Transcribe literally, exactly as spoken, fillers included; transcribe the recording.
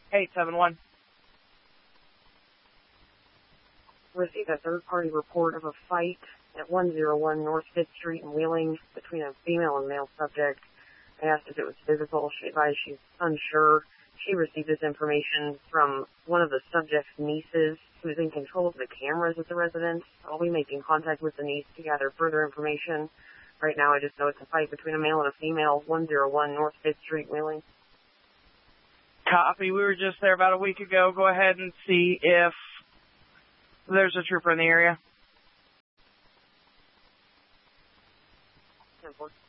eight seven one. Received a third-party report of a fight at one oh one North fifth Street in Wheeling between a female and male subject. I asked if it was physical. She advised she's unsure. She received this information from one of the subject's nieces, who's in control of the cameras at the residence. I'll be making contact with the niece to gather further information. Right now, I just know it's a fight between a male and a female, one oh one North fifth Street, Wheeling. Copy. We were just there about a week ago. Go ahead and see if there's a trooper in the area. ten four.